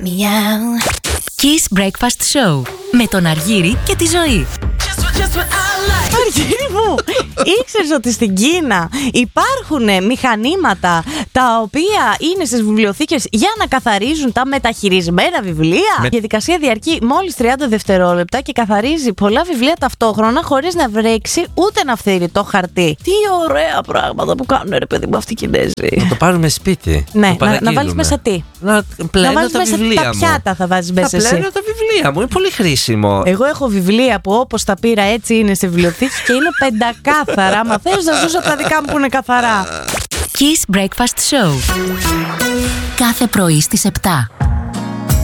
Miau. Kiss Breakfast Show με τον Αργύρη και τη Ζωή. Αργύρη μου, ήξερες ότι στην Κίνα υπάρχουν μηχανήματα τα οποία είναι στις βιβλιοθήκες για να καθαρίζουν τα μεταχειρισμένα βιβλία? Η διαδικασία διαρκεί μόλις 30 δευτερόλεπτα και καθαρίζει πολλά βιβλία ταυτόχρονα χωρίς να βρέξει ούτε να φθείρει το χαρτί. Τι ωραία πράγματα που κάνουν, ρε παιδί μου, αυτοί οι Κινέζοι. Να το πάρουμε σπίτι. Ναι, να βάλεις μέσα τι? Να πλένω βάλεις τα μέσα βιβλία τα μου. πιάτα θα βάζεις μέσα εσύ. Θα πλένω τα βιβλία μου, είναι πολύ χρήσιμο. Εγώ έχω βιβλία που όπως τα πήρα έτσι είναι στη βιβλιοθήκη και είναι πεντακάθαρα. Μα θες να ζήσω τα δικά μου που είναι καθαρά. Kiss Breakfast Show. Κάθε πρωί στις 7.